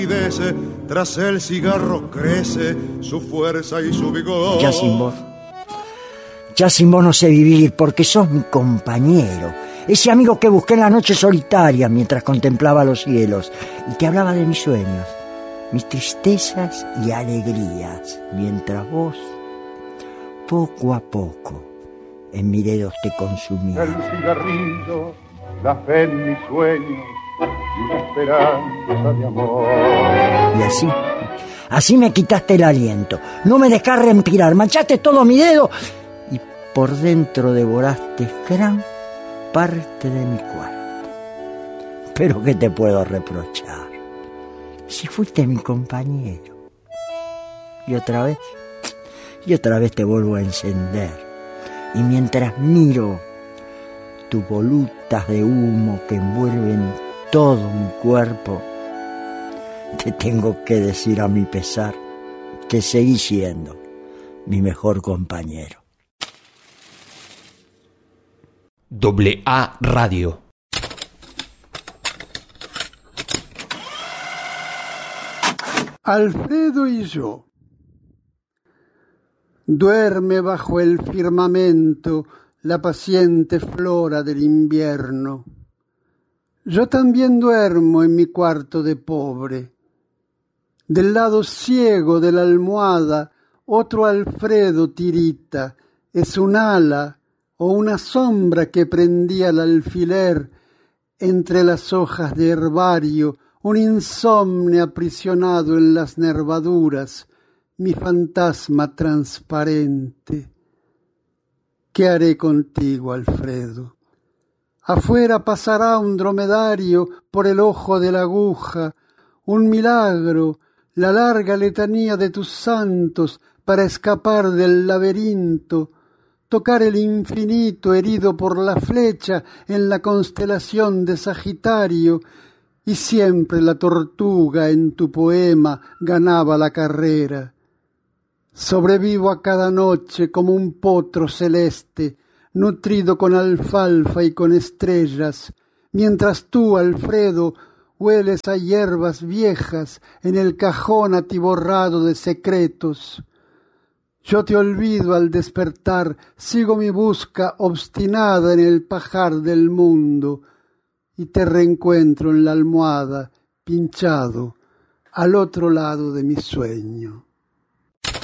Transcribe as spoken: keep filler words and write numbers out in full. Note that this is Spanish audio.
Tras el cigarro crece su fuerza y su vigor. Ya sin vos, ya sin vos no sé vivir, porque sos mi compañero. Ese amigo que busqué en la noche solitaria mientras contemplaba los cielos y te hablaba de mis sueños, mis tristezas y alegrías, mientras vos, poco a poco, en mis dedos te consumías. El cigarrillo, la fe en mis sueños y una esperanza de amor. Y así, así me quitaste el aliento, no me dejás respirar, manchaste todo mi dedo y por dentro devoraste gran parte de mi cuerpo. Pero ¿qué te puedo reprochar? Si fuiste mi compañero. Y otra vez, y otra vez te vuelvo a encender. Y mientras miro tus volutas de humo que envuelven todo mi cuerpo, te tengo que decir a mi pesar que seguí siendo mi mejor compañero. Doble A Radio. Alfredo y yo. Duerme bajo el firmamento la paciente flora del invierno. Yo también duermo en mi cuarto de pobre. Del lado ciego de la almohada, otro Alfredo tirita. Es un ala o una sombra que prendía el alfiler entre las hojas de herbario, un insomnio aprisionado en las nervaduras, mi fantasma transparente. ¿Qué haré contigo, Alfredo? Afuera pasará un dromedario por el ojo de la aguja, un milagro, la larga letanía de tus santos para escapar del laberinto, tocar el infinito herido por la flecha en la constelación de Sagitario, y siempre la tortuga en tu poema ganaba la carrera. Sobrevivo a cada noche como un potro celeste, nutrido con alfalfa y con estrellas, mientras tú, Alfredo, hueles a hierbas viejas en el cajón atiborrado de secretos. Yo te olvido al despertar, sigo mi busca obstinada en el pajar del mundo, y te reencuentro en la almohada, pinchado, al otro lado de mi sueño.